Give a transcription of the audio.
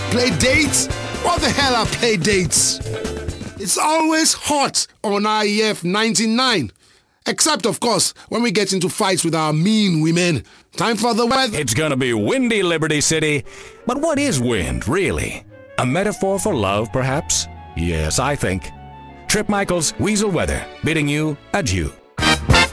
Play dates? What the hell are play dates? It's always hot on IEF 99. Except, of course, when we get into fights with our mean women. Time for the weather. It's gonna be windy, Liberty City. But what is wind, really? A metaphor for love, perhaps? Yes, I think. Trip Michaels, Weasel Weather, bidding you adieu.